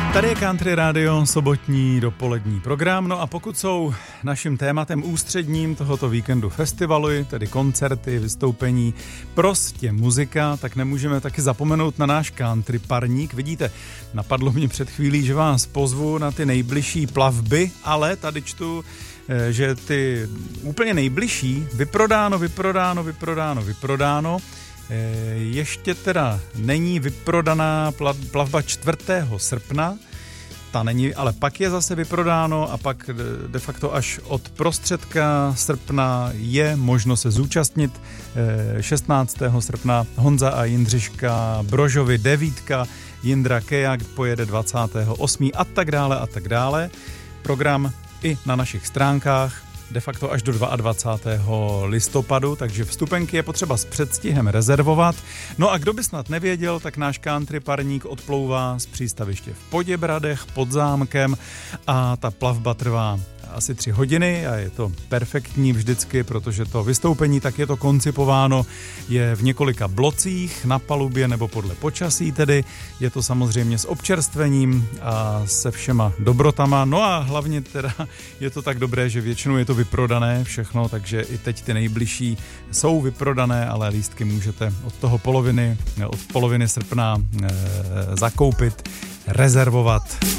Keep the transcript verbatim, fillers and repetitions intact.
Tady je Country Radio, sobotní dopolední program. No a pokud jsou naším tématem ústředním tohoto víkendu festivaly, tedy koncerty, vystoupení, prostě muzika, tak nemůžeme taky zapomenout na náš country parník. Vidíte, napadlo mě před chvílí, že vás pozvu na ty nejbližší plavby, ale tady čtu, že ty úplně nejbližší vyprodáno, vyprodáno, vyprodáno, vyprodáno. Ještě teda není vyprodaná plavba čtvrtého srpna, ta není, ale pak je zase vyprodáno a pak de facto až od prostředka srpna je možno se zúčastnit. šestnáctého srpna Honza a Jindřiška Brožovi devítka, Jindra Kejak pojede dvacátého osmého a tak dále a tak dále. Program i na našich stránkách de facto až do dvacátého druhého listopadu, takže vstupenky je potřeba s předstihem rezervovat. No a kdo by snad nevěděl, tak náš country parník odplouvá z přístaviště v Poděbradech pod zámkem a ta plavba trvá asi tři hodiny a je to perfektní vždycky, protože to vystoupení tak je to koncipováno, je v několika blocích na palubě nebo podle počasí tedy, je to samozřejmě s občerstvením a se všema dobrotama, no a hlavně teda je to tak dobré, že většinou je to vyprodané všechno, takže i teď ty nejbližší jsou vyprodané, ale lístky můžete od toho poloviny, od poloviny srpna e, zakoupit, rezervovat.